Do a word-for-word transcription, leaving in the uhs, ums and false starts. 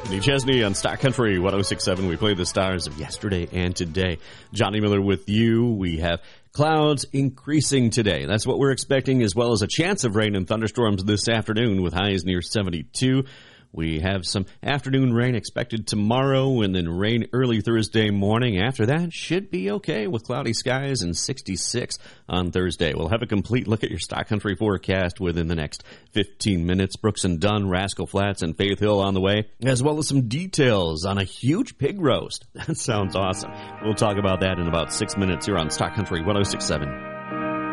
Kenny Chesney on Star Country one oh six point seven. We play the stars of yesterday and today. Johnny Miller with you. We have clouds increasing today. That's what we're expecting, as well as a chance of rain and thunderstorms this afternoon with highs near seventy-two. We have some afternoon rain expected tomorrow and then rain early Thursday morning. After that, should be okay with cloudy skies and sixty-six on Thursday. We'll have a complete look at your Stock Country forecast within the next fifteen minutes. Brooks and Dunn, Rascal Flats, and Faith Hill on the way, as well as some details on a huge pig roast. That sounds awesome. We'll talk about that in about six minutes here on Stock Country one oh six point seven.